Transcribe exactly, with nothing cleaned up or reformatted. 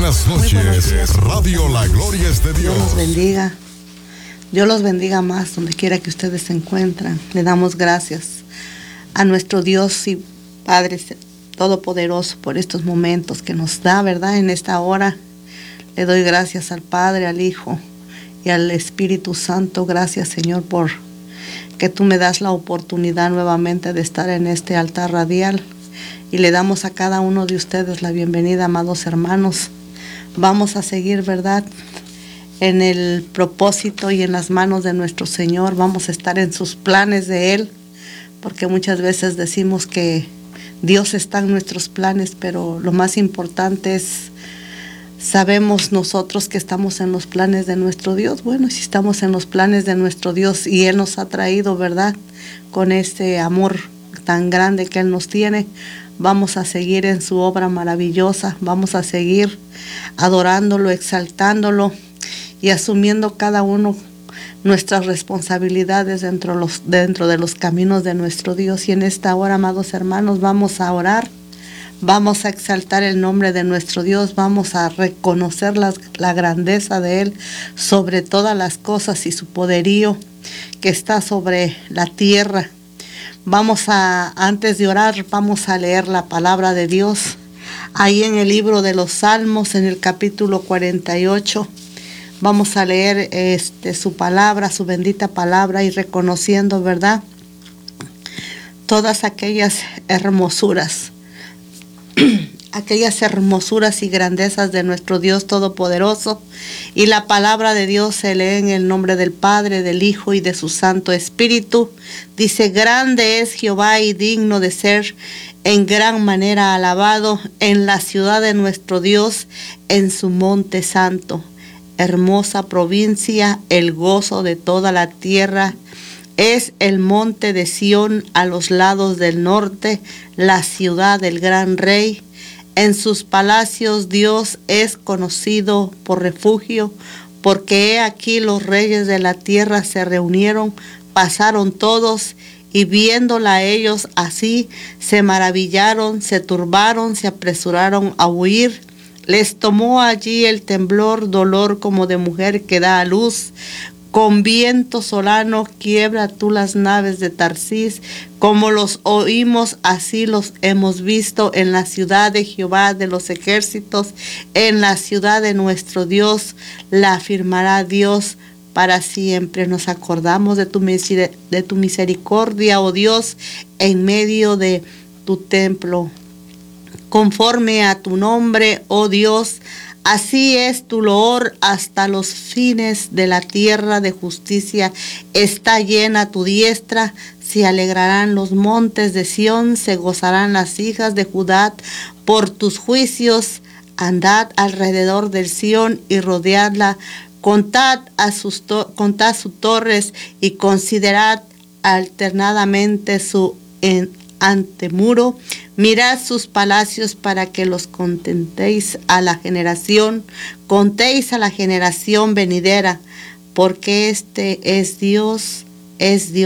buenas noches. Radio La Gloria es de Dios. Dios los bendiga. Dios los bendiga más donde quiera que ustedes se encuentran. Le damos gracias a nuestro Dios y Padre Todopoderoso por estos momentos que nos da, ¿verdad? En esta hora le doy gracias al Padre, al Hijo y al Espíritu Santo. Gracias, Señor, por que tú me das la oportunidad nuevamente de estar en este altar radial. Y le damos a cada uno de ustedes la bienvenida, amados hermanos. Vamos a seguir, ¿verdad?, en el propósito y en las manos de nuestro Señor. Vamos a estar en sus planes de Él, porque muchas veces decimos que Dios está en nuestros planes, pero lo más importante es, sabemos nosotros que estamos en los planes de nuestro Dios. Bueno, si estamos en los planes de nuestro Dios y Él nos ha traído, ¿verdad?, con este amor tan grande que Él nos tiene, vamos a seguir en su obra maravillosa, vamos a seguir adorándolo, exaltándolo y asumiendo cada uno nuestras responsabilidades dentro, los, dentro de los caminos de nuestro Dios. Y en esta hora, amados hermanos, vamos a orar, vamos a exaltar el nombre de nuestro Dios, vamos a reconocer la, la grandeza de Él sobre todas las cosas y su poderío que está sobre la tierra. Vamos a, antes de orar, vamos a leer la palabra de Dios ahí en el libro de los Salmos, en el capítulo cuarenta y ocho. Vamos a leer este, su palabra, su bendita palabra, y reconociendo, ¿verdad?, todas aquellas hermosuras, aquellas hermosuras y grandezas de nuestro Dios Todopoderoso. Y la palabra de Dios se lee en el nombre del Padre, del Hijo y de su Santo Espíritu. Dice: grande es Jehová y digno de ser en gran manera alabado en la ciudad de nuestro Dios, en su monte santo. Hermosa provincia, el gozo de toda la tierra. Es el monte de Sión a los lados del norte, la ciudad del gran rey. En sus palacios Dios es conocido por refugio, porque he aquí los reyes de la tierra se reunieron, pasaron todos, y viéndola ellos así, se maravillaron, se turbaron, se apresuraron a huir. Les tomó allí el temblor, dolor como de mujer que da a luz. Con viento solano quiebra tú las naves de Tarsis, como los oímos, así los hemos visto en la ciudad de Jehová de los ejércitos, en la ciudad de nuestro Dios, la afirmará Dios para siempre. Nos acordamos de tu, de tu misericordia, oh Dios, en medio de tu templo. Conforme a tu nombre, oh Dios, así es tu loor hasta los fines de la tierra. De justicia está llena tu diestra. Se alegrarán los montes de Sión, se gozarán las hijas de Judá por tus juicios. Andad alrededor del Sión y rodeadla. Contad, a sus to- contad sus torres y considerad alternadamente su en- antemuro. Mirad sus palacios para que los contentéis a la generación, contéis a la generación venidera, porque este es Dios, es Dios.